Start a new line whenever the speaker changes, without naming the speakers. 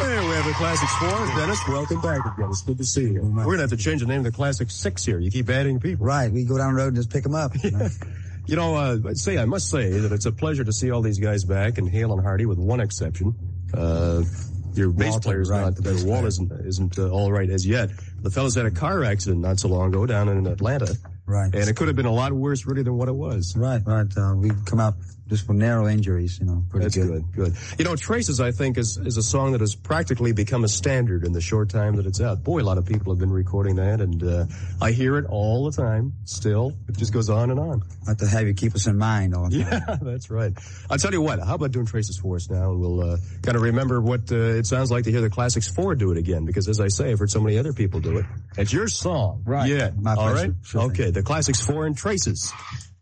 Hey, we have the Classics 4. Dennis, welcome back again. It's good to see you. We're going to have to change the name of the Classics 6 here. You keep adding people.
Right. We go down the road and just pick them up. You know?
You know, I must say that it's a pleasure to see all these guys back, and Hale and Hardy, with one exception. Your bass player's not, Walt isn't all right as yet. The fellas had a car accident not so long ago down in Atlanta.
Right.
And it could have been a lot worse, really, than what it was.
Right. We come out just with narrow injuries, you know, pretty good.
That's good. You know, Traces, I think, is a song that has practically become a standard in the short time that it's out. Boy, a lot of people have been recording that, and I hear it all the time still. It just goes on and on.
I have to have you keep us in mind all the time.
Yeah, that's right. I'll tell you what, how about doing Traces for us now, and we'll kind of remember what it sounds like to hear the Classics 4 do it again, because as I say, I've heard so many other people do it. It's your song.
Right.
Yeah.
My
all
pleasure.
right?
Sure
okay, the Classics 4 and Traces.